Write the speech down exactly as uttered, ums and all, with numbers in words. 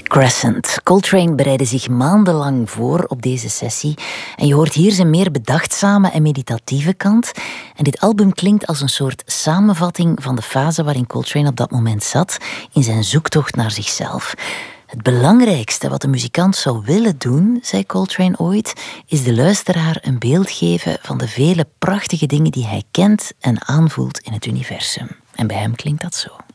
Crescent. Coltrane bereidde zich maandenlang voor op deze sessie. En je hoort hier zijn meer bedachtzame en meditatieve kant. En dit album klinkt als een soort samenvatting van de fase waarin Coltrane op dat moment zat in zijn zoektocht naar zichzelf. Het belangrijkste wat een muzikant zou willen doen, zei Coltrane ooit, is de luisteraar een beeld geven van de vele prachtige dingen die hij kent en aanvoelt in het universum. En bij hem klinkt dat zo.